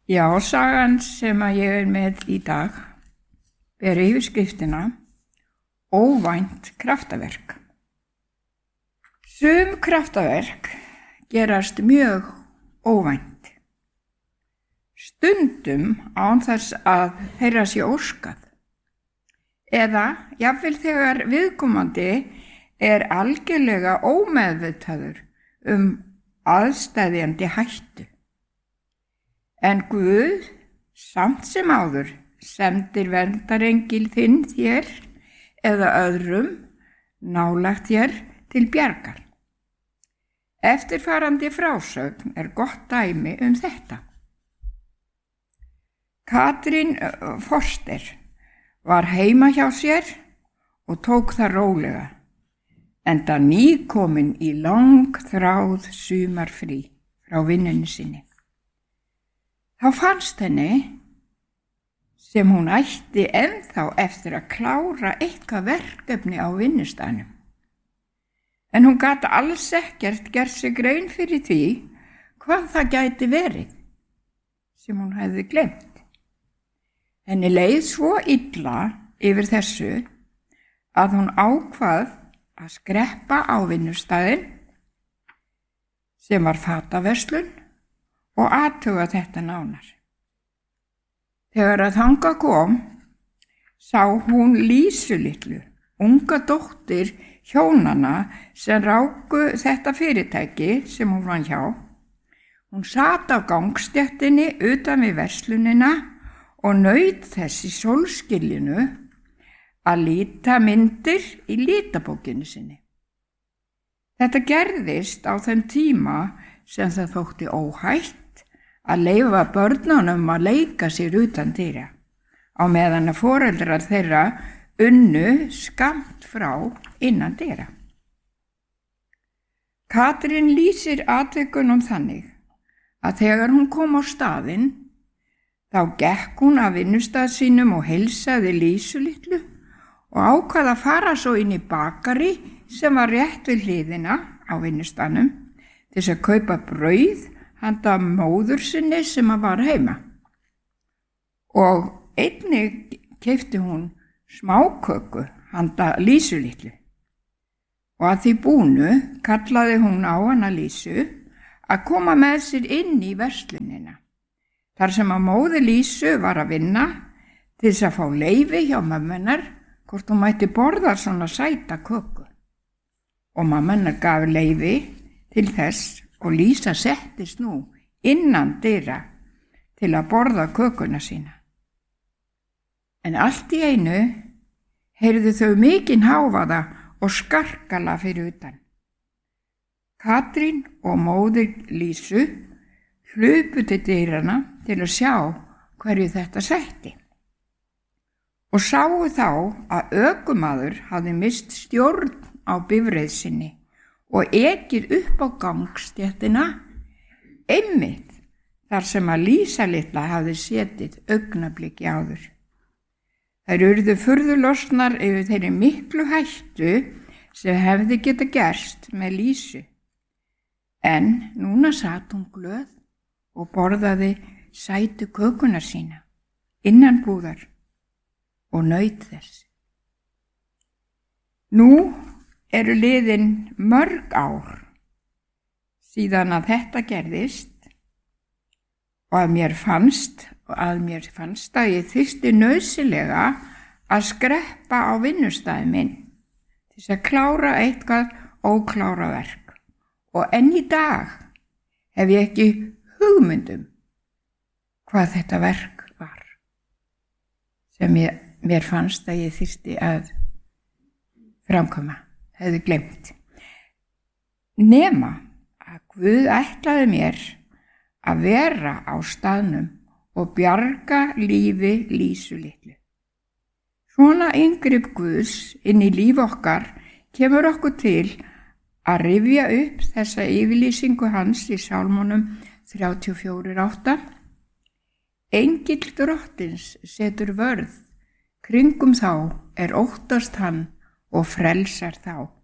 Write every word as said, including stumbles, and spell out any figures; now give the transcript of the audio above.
Já, sagan sem að ég er með í dag ber yfirskriftina Óvænt kraftaverk. Sum kraftaverk gerast mjög óvænt. Stundum án þess að þeirra sé óskað. Eða jafnvel þegar viðkomandi er algjörlega ómeðvitaður um aðsteðjandi hættu. En Guð, samt sem áður, sendir verndarengil þinn þér eða öðrum nálægt þér til bjargar. Eftirfarandi frásögn er gott dæmi um þetta. Katrín Forster var heima hjá sér og tók það rólega, enda nýkomin í langþráð sumarfrí frá vinnunni sinni. Þá fannst henni sem hún ætti ennþá eftir að klára eitthvað verkefni á vinnustaðnum. En hún gat alls ekkert gert sig grein fyrir því hvað það gæti verið sem hún hefði gleymt. Henni leið svo illa yfir þessu að hún ákvað að skreppa á vinnustaðinn sem var fataverslun og athuga þetta nánar. Þegar að þangað kom, sá hún Lísu litlu, unga dóttir hjónanna sem ráku þetta fyrirtæki sem hún var hjá. Hún sat á gangstéttinni utan við verslunina og naut þess í sólskilinu að líta myndir í litabókinni sinni. Þetta gerðist á þeim tíma sem það þótti óhætt að leyfa börnunum að leika sér utan dyra, á meðan að foreldrar þeirra unnu skammt frá innan dyra. Katrín lýsir atvikunum þannig að þegar hún kom á staðinn, þá gekk hún af vinnustað sínum og heilsaði Lísu litlu og ákvað að fara svo inn í bakari sem var rétt við hliðina á vinnustaðnum til þess að kaupa brauð handa móður sinni sem að var heima. Og einnig keypti hún smáköku handa Lísu litlu. Og að því búnu kallaði hún á hana Lísu að koma með sér inn í verslunina. Þar sem að móðir Lísu var að vinna til þess að fá leyfi hjá mömmu hennar hvort hún mætti borða svona sæta köku. Og mamma hennar gaf leyfi til þess og Lísa settist nú innan dyra til að borða kökuna sína. En allt í einu heyrðu þau mikinn hávaða og skarkala fyrir utan. Katrín og móðir Lísu hlupu til dyrana til að sjá hverju þetta sætti. Og sáu þá að ökumaður hafði mist stjórn á bifreið sinni og ekið upp á gangstéttina einmitt þar sem að Lísa litla hafði setið augnabliki áður. Þær urðu furðulostnar yfir þeirri miklu hættu sem hefði geta gerst með Lísu. En núna sat hún glöð og borðaði sætu kökuna sína innan búðar og naut þess. Nú eru liðin mörg ár síðan að þetta gerðist og að mér fannst og að mér fannst að ég þyrfti nauðsynlega að skreppa á vinnustaði minn til þess að klára eitthvað óklára verk. Og enn í dag hef ég ekki hugmyndum hvað þetta verk var sem ég, mér fannst að ég þyrfti að framkoma. Hefði glemt. Nema að Guð ætlaði mér að vera á staðnum og bjarga lífi Lísu litlu. Svona inngrip Guðs inn í líf okkar kemur okkur til að rifja upp þessa yfirlýsingu hans í Sálmunum þrjátíu og fjögur átta. Engill drottins setur vörð, kringum þá er óttast hann og frelsar þá.